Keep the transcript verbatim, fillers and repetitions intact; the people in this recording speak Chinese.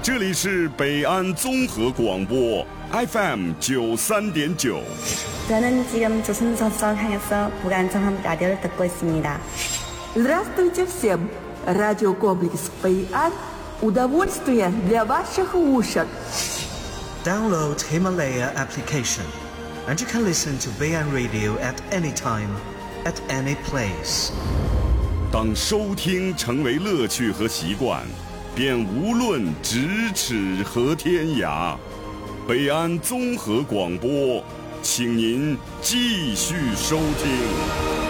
这里是北安综合广播 F M 九三点九。 저는 지금 조선소속 항에서 북한정합 라디오를 듣고 있습니다. Здравствуйте всем! Радиокомплекс «Бэйан» – удовольствие для ваших ушек. Download Himalaya application, and you can listen to Baian Radio at any time, at any place. 当收听成为乐趣和习惯，便无论咫尺和天涯。北安综合广播，请您继续收听。